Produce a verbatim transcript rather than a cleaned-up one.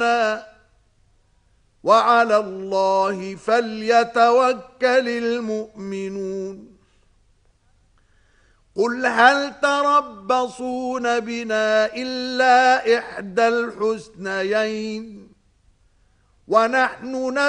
وعلى الله فليتوكل المؤمنون قل هل تربصون بنا إلا إحدى الحسنيين ونحن